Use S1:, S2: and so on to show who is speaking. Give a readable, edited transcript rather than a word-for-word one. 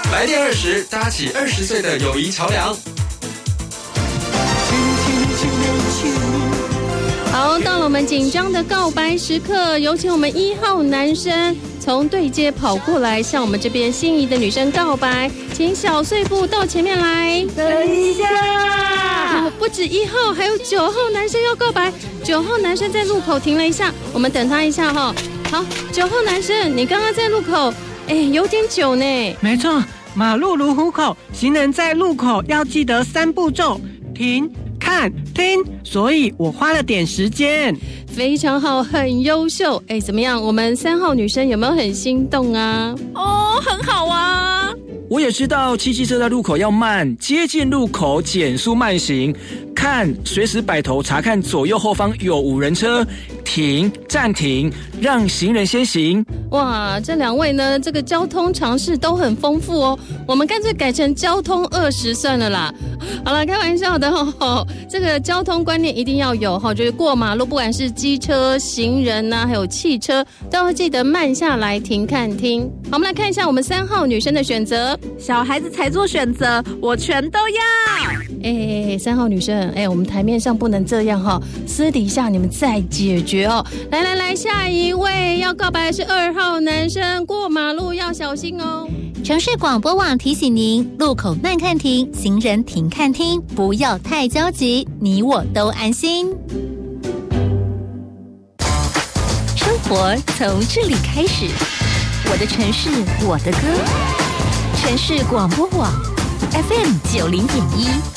S1: 来电20，搭起20岁的友谊桥梁。
S2: 好，到了我们紧张的告白时刻，有请我们1号男生从对街跑过来，向我们这边心仪的女生告白，请小碎步到前面来。
S3: 等一下，
S2: 不止1号，还有9号男生要告白。9号男生在路口停了一下，我们等他一下哈。好，9号男生，你刚刚在路口，有点久呢。
S4: 没错，马路如虎口，行人在路口要记得3步骤：停、看、听。所以我花了点时间。
S2: 非常好，很优秀。怎么样？我们3号女生有没有很心动啊？
S3: 哦，很好啊。
S5: 我也知道骑机车在路口要慢，接近路口减速慢行，看随时摆头查看左右后方有无人车，停暂停，让行人先行。
S2: 哇，这2位呢，这个交通常识都很丰富哦。我们干脆改成交通20算了啦。好了，开玩笑的哦。这个交通观念一定要有哈，就是过马路，不管是机车、行人啊，还有汽车，都要记得慢下来，停看听。好，我们来看一下我们3号女生的选择。
S3: 小孩子才做选择，我全都要。
S2: 3号女生，我们台面上不能这样哈，私底下你们再解决哦。来，下一位要告白的是2号男生，过马路要小心哦。
S6: 城市广播网提醒您：路口慢看停，行人停看听，不要太焦急，你我都安心。生活从这里开始，我的城市，我的歌。城市广播网 FM 90.1